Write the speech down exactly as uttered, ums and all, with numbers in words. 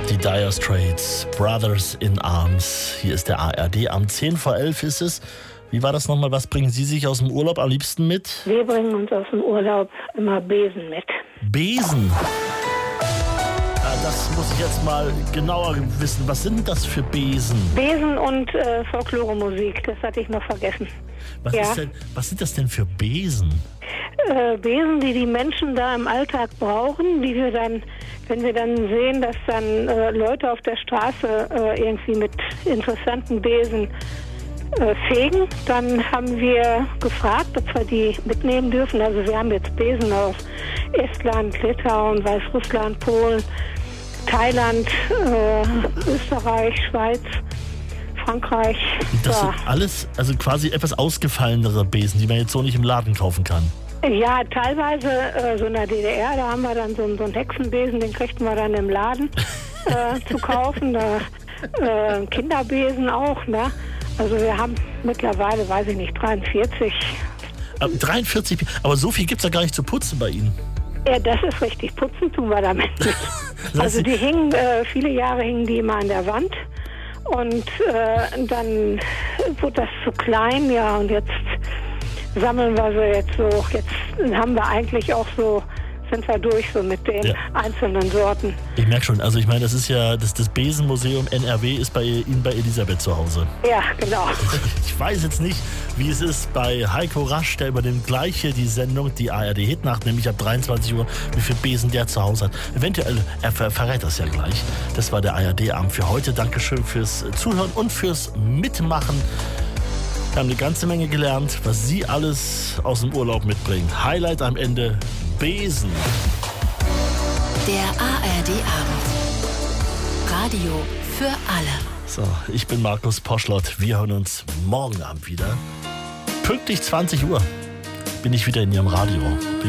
Die Dire Straits, Brothers in Arms. Hier ist der A R D. Am zehn vor elf ist es. Wie war das nochmal? Was bringen Sie sich aus dem Urlaub am liebsten mit? Wir bringen uns aus dem Urlaub immer Besen mit. Besen? Ja, das muss ich jetzt mal genauer wissen. Was sind das für Besen? Besen und äh, Folklore-Musik, das hatte ich noch vergessen. Was, ja. ist denn, was sind das denn für Besen? Äh, Besen, die die Menschen da im Alltag brauchen, die wir dann, wenn wir dann sehen, dass dann äh, Leute auf der Straße äh, irgendwie mit interessanten Besen äh, fegen, dann haben wir gefragt, ob wir die mitnehmen dürfen. Also wir haben jetzt Besen aus Estland, Litauen, Weißrussland, Polen, Thailand, äh, Österreich, Schweiz, Frankreich. Das ja. sind alles, also quasi etwas ausgefallenere Besen, die man jetzt so nicht im Laden kaufen kann. Ja, teilweise, äh, so in der D D R, da haben wir dann so, so einen Hexenbesen, den kriegten wir dann im Laden äh, zu kaufen. Da, äh, Kinderbesen auch, ne? Also wir haben mittlerweile, weiß ich nicht, dreiundvierzig. Aber dreiundvierzig, aber so viel gibt es ja gar nicht zu putzen bei Ihnen. Ja, das ist richtig. Putzen tun wir damit nicht. Also die hingen, äh, viele Jahre hingen die immer an der Wand. Und äh, dann wurde das zu klein, ja, und jetzt sammeln wir sie jetzt so, jetzt haben wir eigentlich auch so, sind wir durch so mit den ja. einzelnen Sorten. Ich merke schon, also ich meine, das ist ja, das, das Besenmuseum N R W ist bei Ihnen bei Elisabeth zu Hause. Ja, genau. Ich weiß jetzt nicht, wie es ist bei Heiko Rasch, der übernimmt gleich hier die Sendung, die A R D Hitnacht, nämlich ab dreiundzwanzig Uhr, wie viel Besen der zu Hause hat. Eventuell, er ver verrät das ja gleich. Das war der A R D-Abend für heute. Dankeschön fürs Zuhören und fürs Mitmachen. Wir haben eine ganze Menge gelernt, was Sie alles aus dem Urlaub mitbringen. Highlight am Ende, Besen. Der A R D-Abend. Radio für alle. So, ich bin Markus Poschlott. Wir hören uns morgen Abend wieder. Pünktlich zwanzig Uhr bin ich wieder in Ihrem Radio.